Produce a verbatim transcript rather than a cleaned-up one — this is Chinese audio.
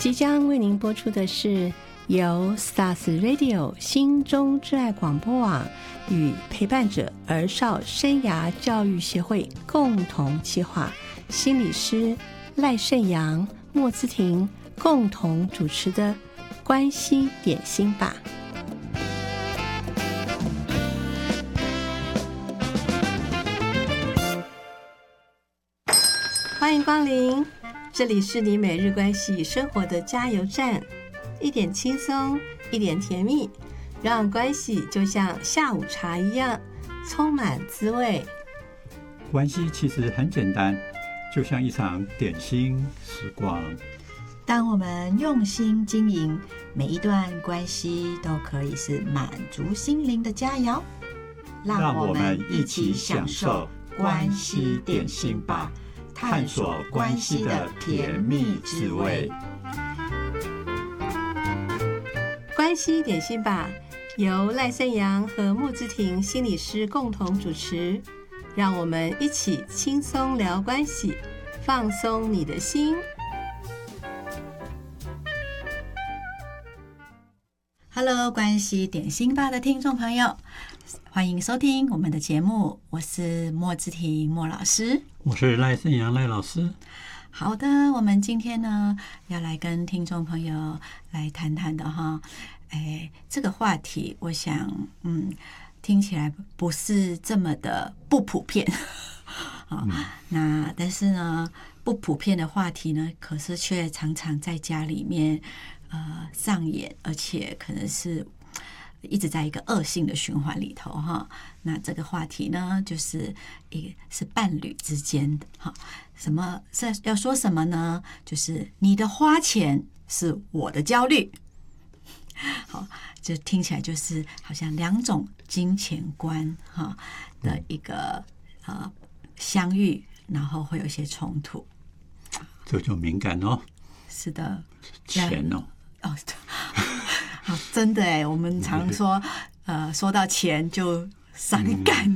即将为您播出的是由 Stars Radio 心中之爱广播网与陪伴者儿少生涯教育协会共同企划，心理师赖胜阳、莫姿婷共同主持的关系点心吧。欢迎光临，这里是你每日关系与生活的加油站，一点轻松，一点甜蜜，让关系就像下午茶一样充满滋味。 关系其实很简单，就像一场点心时光。 当我们用心经营，每一段关系都可以是满足心灵的佳肴。 让我们一起享受关系点心吧，探索关系的甜蜜滋味。 关系点心吧，由赖胜阳和莫姿婷心理师共同主持，让我们一起轻松聊关系，放松你的心。 Hello， 关系点心吧的听众朋友，欢迎收听我们的节目，我是莫姿婷莫老师， 我是赖胜阳赖老师。 好的，我们今天呢要来跟听众朋友来谈谈的哈，哎，这个话题我想嗯听起来不是这么的不普遍好、嗯、那但是呢不普遍的话题呢，可是却常常在家里面呃上演，而且可能是一直在一个恶性的循环里头哈。那这个话题呢，就是一个是伴侣之间的哈。什么是要说什么呢？就是你的花钱是我的焦虑。好，就听起来就是好像两种金钱观哈的一个呃相遇，然后会有一些冲突。 这就敏感哦。 是的， 钱哦。 哦，好，真的哎，我们常说，呃，说到钱就伤感。